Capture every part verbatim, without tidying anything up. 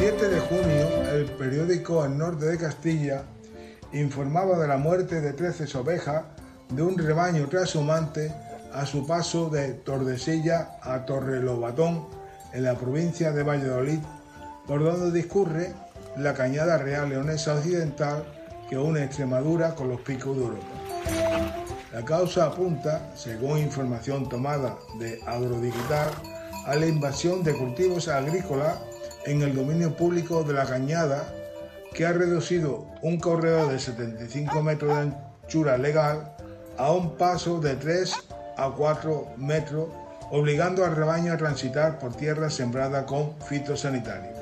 siete de junio, el periódico El Norte de Castilla informaba de la muerte de trece ovejas de un rebaño trashumante a su paso de Tordesillas a Torrelobatón, en la provincia de Valladolid, por donde discurre la cañada real leonesa occidental que une Extremadura con los picos de Europa. La causa apunta, según información tomada de Agrodigital, a la invasión de cultivos agrícolas en el dominio público de la cañada, que ha reducido un corredor de setenta y cinco metros de anchura legal a un paso de tres a cuatro metros, obligando al rebaño a transitar por tierra sembrada con fitosanitarios.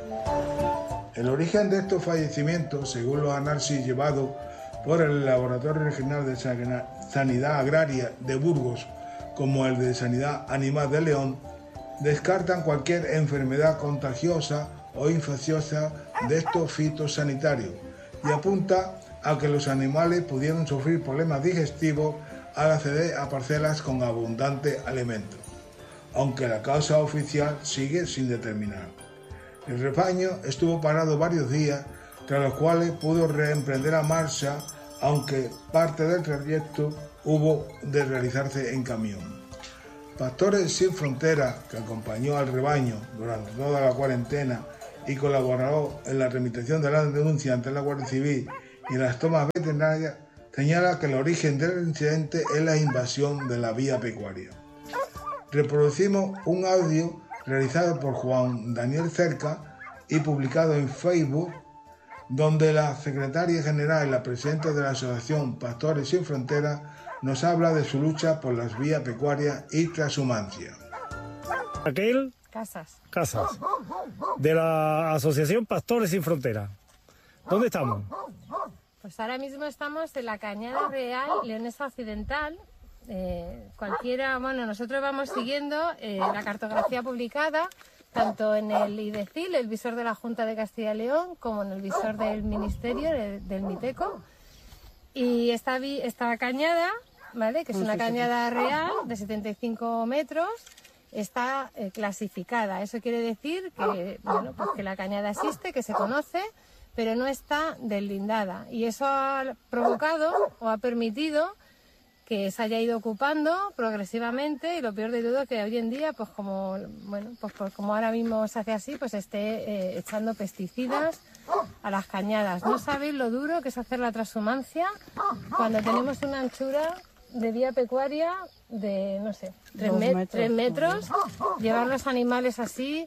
El origen de estos fallecimientos, según los análisis llevados por el Laboratorio Regional de Sanidad Agraria de Burgos, como el de Sanidad Animal de León, descartan cualquier enfermedad contagiosa o infecciosa de estos fitosanitarios y apunta a que los animales pudieron sufrir problemas digestivos al acceder a parcelas con abundante alimento, aunque la causa oficial sigue sin determinar. El rebaño estuvo parado varios días, tras los cuales pudo reemprender la marcha, aunque parte del trayecto hubo de realizarse en camión. Pastores Sin Fronteras, que acompañó al rebaño durante toda la cuarentena y colaboró en la tramitación de la denuncia ante la Guardia Civil y las tomas veterinarias, señala que el origen del incidente es la invasión de la vía pecuaria. Reproducimos un audio realizado por Juan Daniel Cerca y publicado en Facebook, donde la secretaria general y la presidenta de la Asociación Pastores Sin Fronteras nos habla de su lucha por las vías pecuarias y transhumancia. Raquel Casas. Casas, de la Asociación Pastores Sin Fronteras. ¿Dónde estamos? Pues ahora mismo estamos en la Cañada Real Leonesa Occidental. Eh, cualquiera, bueno, nosotros vamos siguiendo eh, la cartografía publicada tanto en el IDECIL, el visor de la Junta de Castilla y León, como en el visor del Ministerio, de, del MITECO. Y esta, esta cañada, ¿vale?, que es una cañada real de setenta y cinco metros, está eh, clasificada. Eso quiere decir que, bueno, pues que la cañada existe, que se conoce, pero no está deslindada. Y eso ha provocado o ha permitido que se haya ido ocupando progresivamente, y lo peor de todo que hoy en día, pues como bueno, pues, pues como ahora mismo se hace así, pues esté eh, echando pesticidas a las cañadas. No sabéis lo duro que es hacer la transhumancia cuando tenemos una anchura de vía pecuaria de, no sé, tres, met metros. tres metros. Llevar los animales así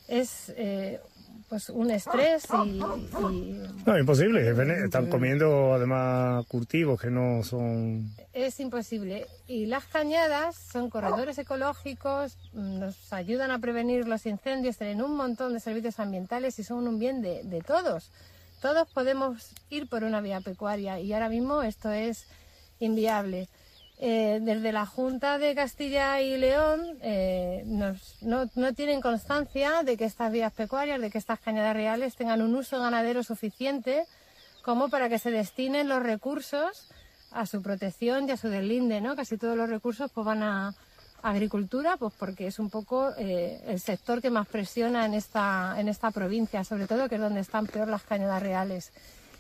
es eh, pues un estrés y, y... No, imposible. Están comiendo además cultivos que no son... Es imposible. Y las cañadas son corredores ecológicos, nos ayudan a prevenir los incendios, tienen un montón de servicios ambientales y son un bien de, de todos. Todos podemos ir por una vía pecuaria y ahora mismo esto es inviable. Eh, desde la Junta de Castilla y León eh, nos, no, no tienen constancia de que estas vías pecuarias, de que estas cañadas reales tengan un uso ganadero suficiente como para que se destinen los recursos a su protección y a su deslinde, ¿no? Casi todos los recursos pues van a agricultura, pues porque es un poco eh, el sector que más presiona en esta, en esta provincia, sobre todo que es donde están peor las cañadas reales.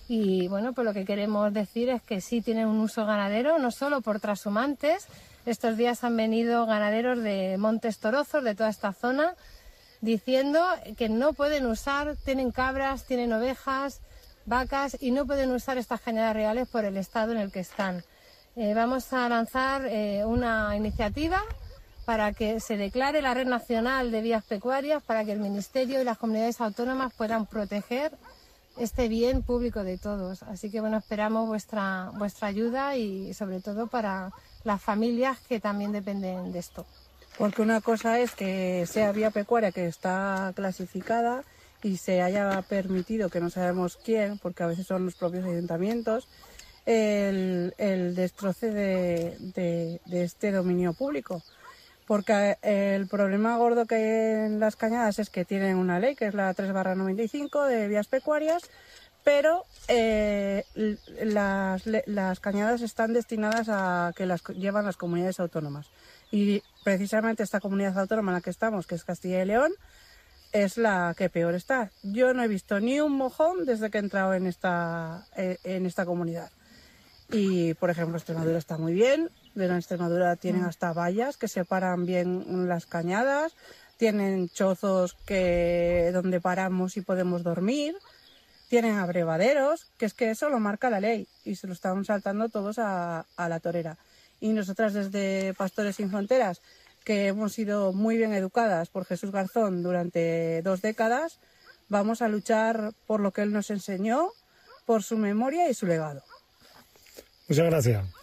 Y bueno, pues lo que queremos decir es que sí tienen un uso ganadero, no solo por transhumantes. Estos días han venido ganaderos de Montes Torozos, de toda esta zona, diciendo que no pueden usar, tienen cabras, tienen ovejas, vacas y no pueden usar estas cañadas reales por el estado en el que están. Eh, vamos a lanzar eh, una iniciativa para que se declare la Red Nacional de Vías Pecuarias, para que el Ministerio y las comunidades autónomas puedan proteger este bien público de todos. Así que bueno, esperamos vuestra, vuestra ayuda y sobre todo para las familias que también dependen de esto. Porque una cosa es que sea vía pecuaria que está clasificada y se haya permitido, que no sabemos quién, porque a veces son los propios ayuntamientos, el, el destroce de, de, de este dominio público. Porque el problema gordo que hay en las cañadas es que tienen una ley, que es la tres barra noventa y cinco de vías pecuarias, pero eh, las, las cañadas están destinadas a que las llevan las comunidades autónomas. Y precisamente esta comunidad autónoma en la que estamos, que es Castilla y León, es la que peor está. Yo no he visto ni un mojón desde que he entrado en esta, en esta comunidad. Y, por ejemplo, Extremadura está muy bien. De la Extremadura tienen hasta vallas que separan bien las cañadas. Tienen chozos que, donde paramos y podemos dormir. Tienen abrevaderos, que es que eso lo marca la ley. Y se lo están saltando todos a, a la torera. Y nosotras desde Pastores Sin Fronteras, que hemos sido muy bien educadas por Jesús Garzón durante dos décadas, vamos a luchar por lo que él nos enseñó, por su memoria y su legado. Muchas gracias.